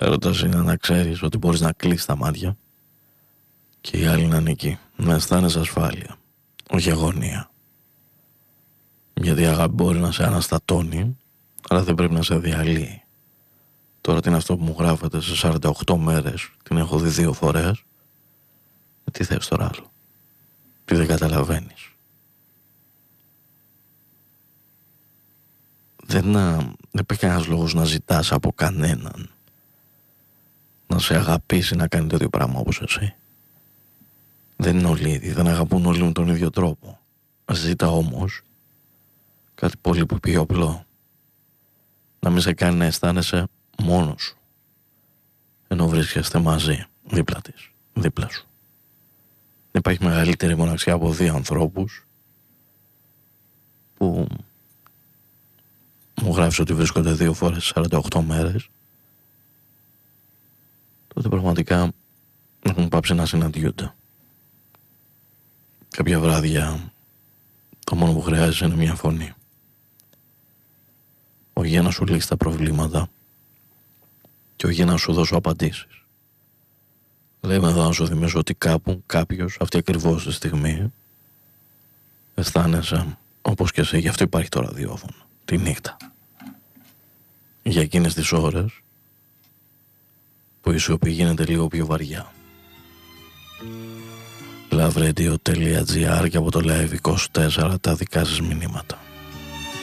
Έρωτας είναι να ξέρεις ότι μπορείς να κλείσεις τα μάτια και η άλλη να είναι εκεί, να αισθάνεσαι ασφάλεια, όχι αγωνία. Γιατί η αγάπη μπορεί να σε αναστατώνει, αλλά δεν πρέπει να σε διαλύει. Τώρα τι είναι αυτό που μου γράφετε σε 48 μέρες, την έχω δει 2 φορές. Τι θες τώρα άλλο? Τι δεν καταλαβαίνεις? Δεν υπάρχει κανένας λόγος να ζητάς από κανέναν να σε αγαπήσει να κάνει το ίδιο πράγμα όπως εσύ. Δεν είναι όλοι ίδιοι, δεν αγαπούν όλοι με τον ίδιο τρόπο. Ζήτα όμως κάτι πολύ πιο απλό. Να μην σε κάνει να αισθάνεσαι μόνος σου, ενώ βρίσκεστε μαζί, δίπλα της, δίπλα σου. Δεν υπάρχει μεγαλύτερη μοναξιά από 2 ανθρώπους που μου γράφεις ότι βρίσκονται 2 φορές σε 48 μέρες, τότε πραγματικά έχουν πάψει να συναντιούνται. Κάποια βράδια το μόνο που χρειάζεσαι είναι μια φωνή. Όχι για να σου λύσει τα προβλήματα και όχι για να σου δώσω απαντήσεις. Λέμε εδώ να σου θυμίσω ότι κάπου κάποιος αυτή ακριβώς τη στιγμή αισθάνεσαι όπως και εσύ. Γι' αυτό υπάρχει το ραδιόφωνο τη νύχτα, για εκείνες τις ώρες που η σιωπή γίνεται λίγο πιο βαριά. Lovrradio.gr και από το Live 24 τα δικά σας μηνύματα.